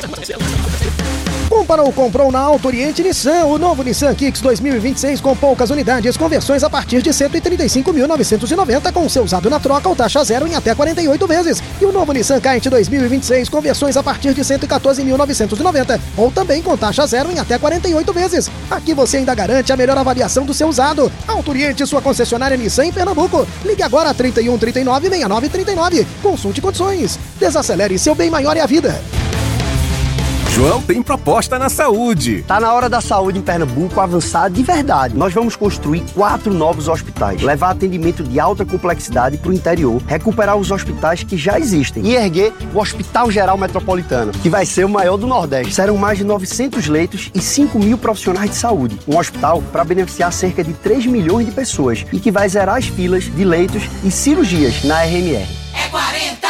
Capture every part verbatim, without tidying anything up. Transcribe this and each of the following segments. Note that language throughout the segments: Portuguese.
Comparou, comprou na Auto Oriente Nissan, o novo Nissan Kicks dois mil e vinte e seis com poucas unidades, conversões a partir de cento e trinta e cinco mil novecentos e noventa, com seu usado na troca ou taxa zero em até quarenta e oito vezes. E o novo Nissan Kite dois mil e vinte e seis, conversões a partir de cento e quatorze mil novecentos e noventa, ou também com taxa zero em até quarenta e oito vezes. Aqui você ainda garante a melhor avaliação do seu usado. Auto Oriente, sua concessionária Nissan em Pernambuco. Ligue agora a trinta e um, trinta e nove, sessenta e nove, trinta e nove. Consulte condições. Desacelere, seu bem maior é a vida. João tem proposta na saúde. Tá na hora da saúde em Pernambuco avançar de verdade. Nós vamos construir quatro novos hospitais, levar atendimento de alta complexidade para o interior, recuperar os hospitais que já existem e erguer o Hospital Geral Metropolitano, que vai ser o maior do Nordeste. Serão mais de novecentos leitos e cinco mil profissionais de saúde. Um hospital para beneficiar cerca de três milhões de pessoas e que vai zerar as filas de leitos e cirurgias na R M R. É quarenta!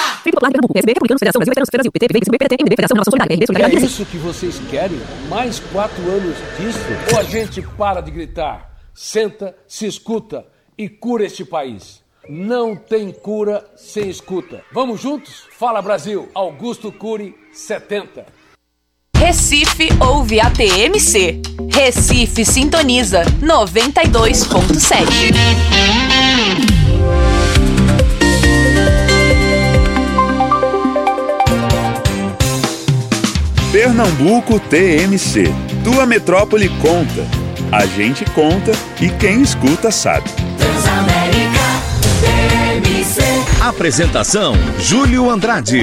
É isso que vocês querem? Mais quatro anos disso? Ou a gente para de gritar, senta, se escuta e cura este país? Não tem cura sem escuta. Vamos juntos? Fala Brasil, Augusto Cury, setenta. Recife ouve a T M C. Recife sintoniza noventa e dois ponto sete. Pernambuco T M C. Tua metrópole conta. A gente conta e quem escuta sabe. Transamérica T M C. Apresentação: Júlio Andrade.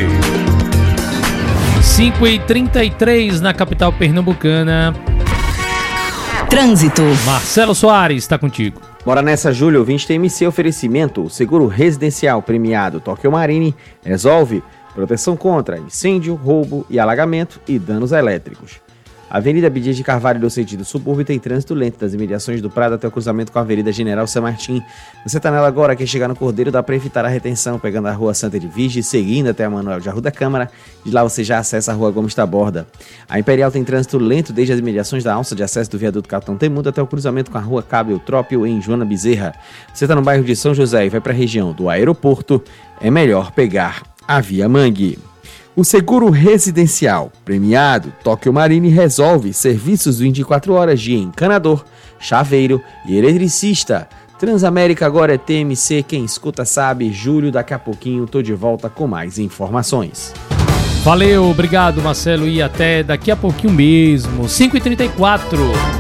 cinco e trinta e três na capital pernambucana. Trânsito. Marcelo Soares está contigo. Bora nessa, Júlio. Ouvinte T M C oferecimento. Seguro residencial premiado Tóquio Marine resolve proteção contra incêndio, roubo e alagamento e danos elétricos. Avenida Abdias de Carvalho do sentido subúrbio tem trânsito lento das imediações do Prado até o cruzamento com a Avenida General San Martín. Você tá nela agora, quer chegar no Cordeiro dá para evitar a retenção, pegando a Rua Santa Edvige, seguindo até a Manuel de Arruda Câmara. De lá você já acessa a Rua Gomes Taborda. A Imperial tem trânsito lento desde as imediações da alça de acesso do viaduto Capitão Temudo até o cruzamento com a Rua Cabo Eutrópio em Joana Bezerra. Você tá no bairro de São José e vai para a região do aeroporto, é melhor pegar a Via Mangue. O seguro residencial premiado Tóquio Marine resolve serviços vinte e quatro horas de encanador, chaveiro e eletricista. Transamérica agora é T M C, quem escuta sabe. Júlio, daqui a pouquinho tô de volta com mais informações. Valeu, obrigado Marcelo, e até daqui a pouquinho mesmo. cinco e trinta e quatro.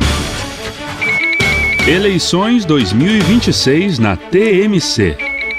Eleições dois mil e vinte e seis na T M C.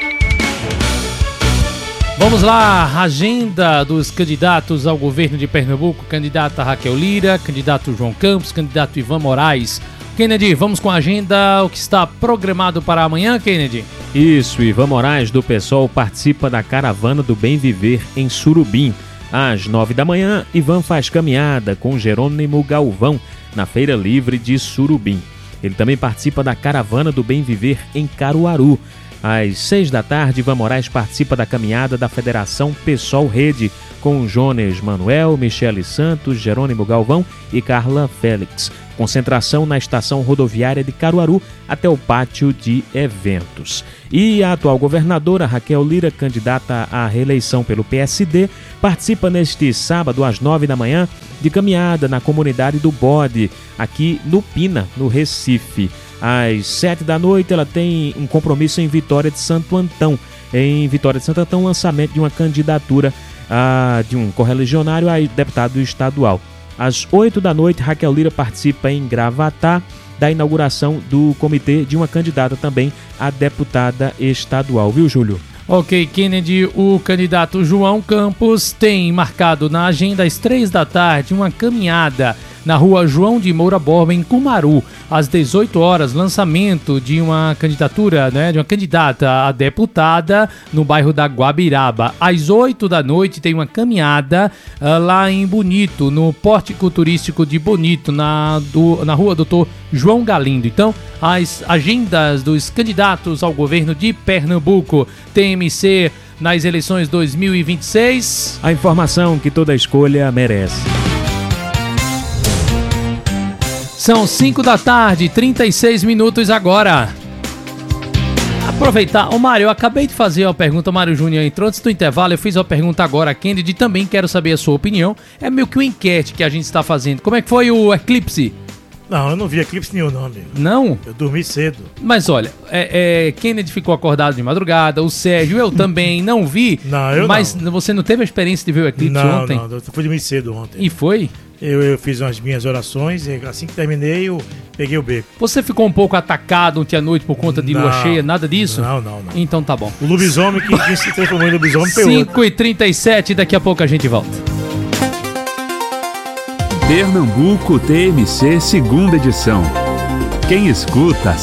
Vamos lá, agenda dos candidatos ao governo de Pernambuco, candidata Raquel Lira, candidato João Campos, candidato Ivan Moraes. Kennedy, vamos com a agenda, o que está programado para amanhã, Kennedy? Isso, Ivan Moraes do PSOL participa da Caravana do Bem Viver em Surubim. Às nove da manhã, Ivan faz caminhada com Jerônimo Galvão na Feira Livre de Surubim. Ele também participa da Caravana do Bem Viver em Caruaru. Às seis da tarde, Ivan Moraes participa da caminhada da Federação PSOL Rede, com Jones Manuel, Michele Santos, Jerônimo Galvão e Carla Félix. Concentração na estação rodoviária de Caruaru até o pátio de eventos. E a atual governadora Raquel Lira, candidata à reeleição pelo P S D, participa neste sábado às nove da manhã de caminhada na comunidade do Bode, aqui no Pina, no Recife. Às sete da noite ela tem um compromisso em Vitória de Santo Antão. Em Vitória de Santo Antão, lançamento de uma candidatura a, de um correligionário a deputado estadual. Às oito da noite, Raquel Lira participa em Gravatá da inauguração do comitê de uma candidata também a deputada estadual, viu, Júlio? Ok, Kennedy, o candidato João Campos tem marcado na agenda às três da tarde uma caminhada na rua João de Moura Borba, em Cumaru. Às dezoito horas, lançamento de uma candidatura, né, de uma candidata a deputada no bairro da Guabiraba. Às oito da noite tem uma caminhada uh, lá em Bonito, no Pórtico Turístico de Bonito, na, do, na rua Doutor João Galindo. Então, as agendas dos candidatos ao governo de Pernambuco, T M C, nas eleições dois mil e vinte e seis. A informação que toda escolha merece. São cinco da tarde, trinta e seis minutos agora. Aproveitar, ô Mário, eu acabei de fazer uma pergunta, o Mário Júnior entrou antes do intervalo, eu fiz uma pergunta agora a Kennedy, também quero saber a sua opinião. É meio que uma enquete que a gente está fazendo. Como é que foi o eclipse? Não, eu não vi eclipse nenhum, não, amigo. Não? Eu dormi cedo. Mas olha, é, é, Kennedy ficou acordado de madrugada, o Sérgio, eu também não vi. Não, eu mas não. Você não teve a experiência de ver o eclipse não, ontem? Não, não, eu fui dormir cedo ontem. E foi? Eu, eu fiz as minhas orações e assim que terminei eu peguei o beco. Você ficou um pouco atacado ontem à noite por conta de não, lua cheia, nada disso? Não, não, não. Então tá bom. O lobisomem que, que se transformou em lobisomem pegou. cinco e trinta e sete, daqui a pouco a gente volta. Pernambuco T M C, segunda edição. Quem escuta